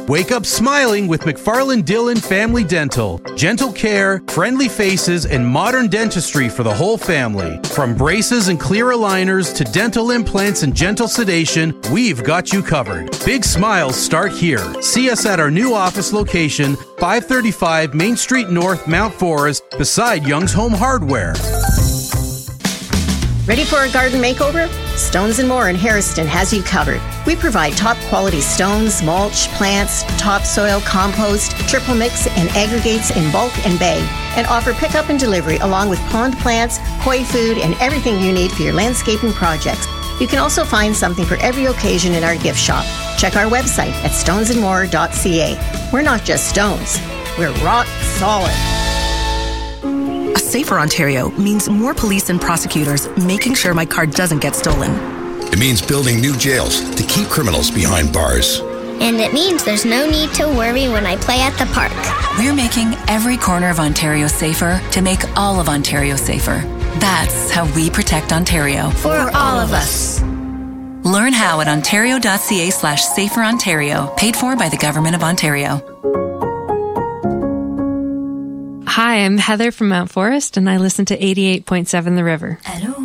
Wake up smiling with McFarland Dillon Family Dental. Gentle care, friendly faces, and modern dentistry for the whole family. From braces and clear aligners to dental implants and gentle sedation, we've got you covered. Big smiles start here. See us at our new office location, 535 Main Street North, Mount Forest, beside Young's Home Hardware. Ready for a garden makeover? Stones & More in Harrison has you covered. We provide top-quality stones, mulch, plants, topsoil, compost, triple mix, and aggregates in bulk and bag, and offer pickup and delivery along with pond plants, koi food, and everything you need for your landscaping projects. You can also find something for every occasion in our gift shop. Check our website at stonesandmore.ca. We're not just stones. We're rock solid. A safer Ontario means more police and prosecutors making sure my car doesn't get stolen. It means building new jails to keep criminals behind bars. And it means there's no need to worry when I play at the park. We're making every corner of Ontario safer to make all of Ontario safer. That's how we protect Ontario. For all of us. Learn how at ontario.ca/saferontario. Paid for by the Government of Ontario. Hi, I'm Heather from Mount Forest, and I listen to 88.7 The River. Hello.